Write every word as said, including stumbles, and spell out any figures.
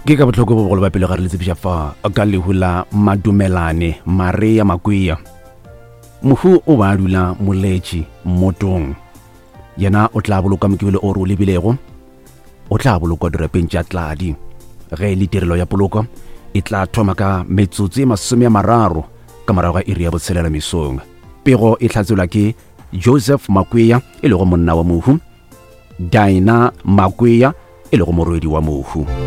ke ka botlhoko bo bogolo ba pele ga re letsebiša fa ka lehula Madumelane Maria Makwia. Mohu o ba dula moletši mmotong, yena o tla boloka mokibelo o re o lebilego, o tla boloka direpeng tša tladi ge le tirelo ya poloko e tla thoma ka metsotso e masome a mararo ka morago ga iri ya botshelela mesong. Pego e hlatswelwa ke Joseph Makwia e lego monna wa mohu, Daina Makwia e lego morwedi wa mohu.